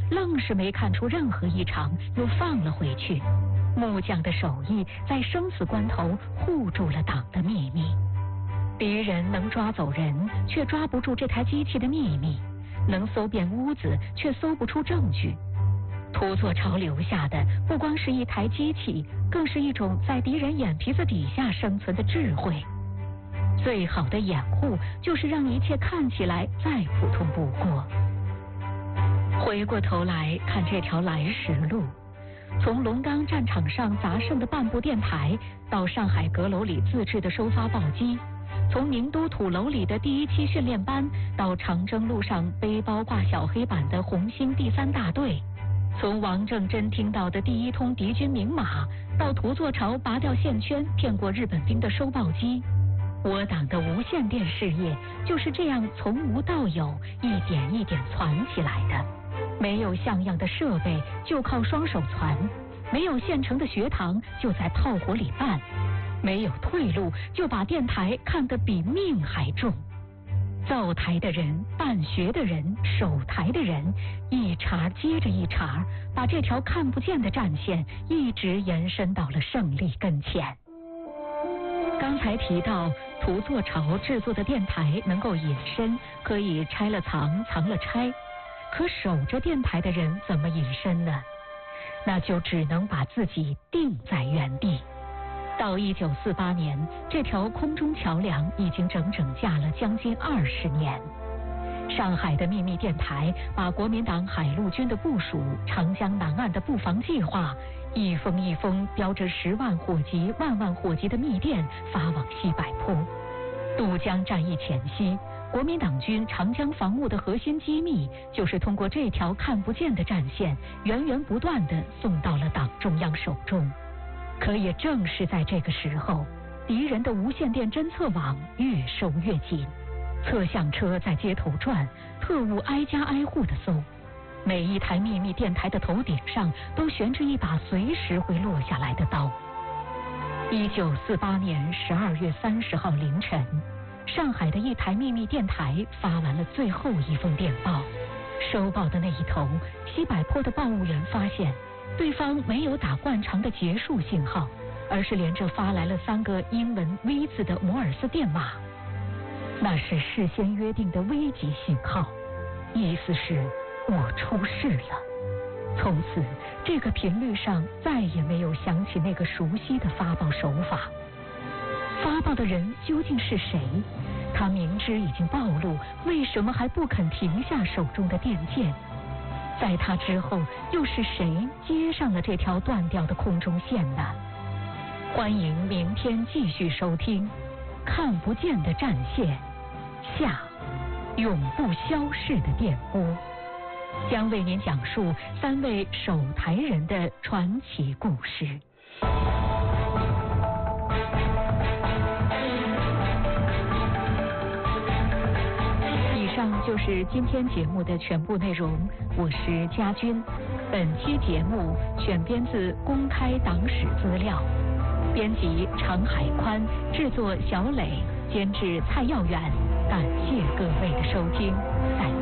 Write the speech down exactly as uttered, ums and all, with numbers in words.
愣是没看出任何异常，又放了回去。木匠的手艺在生死关头护住了党的秘密。敌人能抓走人，却抓不住这台机器的秘密；能搜遍屋子，却搜不出证据。土作巢留下的不光是一台机器，更是一种在敌人眼皮子底下生存的智慧。最好的掩护就是让一切看起来再普通不过。回过头来看这条来时路，从龙岗战场上砸剩的半部电台，到上海阁楼里自制的收发报机，从宁都土楼里的第一期训练班，到长征路上背包挂小黑板的红星第三大队，从王正珍听到的第一通敌军明码，到土作巢拔掉线圈骗过日本兵的收报机，我党的无线电事业就是这样从无到有，一点一点攒起来的。没有像样的设备，就靠双手攒；没有现成的学堂，就在炮火里办；没有退路，就把电台看得比命还重。造台的人、办学的人、守台的人，一茬接着一茬，把这条看不见的战线一直延伸到了胜利跟前。刚才提到土作巢制作的电台能够隐身，可以拆了藏，藏了拆。可守着电台的人怎么隐身呢？那就只能把自己定在原地。到一九四八年，这条空中桥梁已经整整架了将近二十年。上海的秘密电台把国民党海陆军的部署、长江南岸的布防计划，一封一封标着十万火急、万万火急的密电发往西柏坡。渡江战役前夕，国民党军长江防务的核心机密，就是通过这条看不见的战线，源源不断地送到了党中央手中。可也正是在这个时候，敌人的无线电侦测网越收越紧，测向车在街头转，特务挨家挨户地搜，每一台秘密电台的头顶上都悬着一把随时会落下来的刀。一九四八年十二月三十号凌晨，上海的一台秘密电台发完了最后一封电报。收报的那一头，西柏坡的报务员发现，对方没有打惯常的结束信号，而是连着发来了三个英文 V 字的摩尔斯电码。那是事先约定的危急信号，意思是我出事了。从此，这个频率上再也没有响起那个熟悉的发报手法。发报的人究竟是谁？他明知已经暴露，为什么还不肯停下手中的电剑？在他之后，又是谁接上了这条断掉的空中线呢？欢迎明天继续收听《看不见的战线下，永不消逝的电波》，将为您讲述三位守台人的传奇故事。以上就是今天节目的全部内容，我是佳君。本期节目选编自公开党史资料，编辑常海宽，制作小磊，监制蔡耀远。感谢各位的收听，再见。